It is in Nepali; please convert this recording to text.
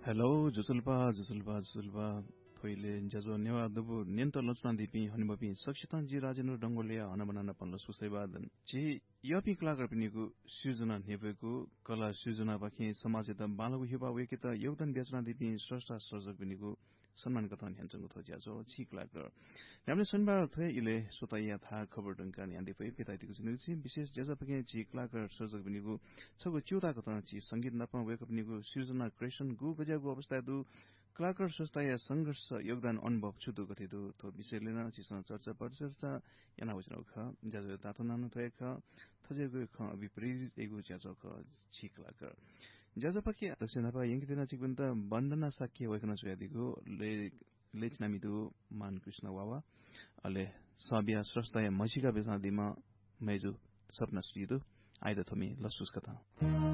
Hello, Jusulpa, Jusulpa, Jusulpa. Thoile jazo newa dubu niento lochna dipi honibapi sakshitan ji rajendra dangolya hanabanana panlo susaibadan ji yapi klagar piniku sujuna nebeku kala sujuna bakhi samajeta balagu hiba wekita योगदान बेचना दिपि स्रष्टा सर्जक पनिको सम्मान कथन ह्यान्चंगु थज्याजो छि klagar हामीले शनिबार थे इले सोताया था खबर डंका न्यान्दे पै पेताइतिको जिनुछि विशेष जजपके छि klagar सर्जक पनिको छगु चिउता कथन छि संगीत नपमा वेक पनिको सृजना क्रिएसन गु गजागु अवस्था दु klagar संस्थाय संघर्ष योगदान अनुभव छुदु गथिदु थो विषयले न चिसन चर्चा परिचर्चा याना वचन ख जाजो तातो नानु थय ख थजेगु ख विपरीत एगु जाजो ख छि klagar जाजपके दक्षिणपा यंगितेना चिकबन्त बन्दना साक्य वयकन सुयादिगु लेचनामिदु मान कृष्ण वावा अले सबिया स्रष्टाय मछिका बेसादिमा मेजु सपना सुइदु आइदा थोमी लसुस कथा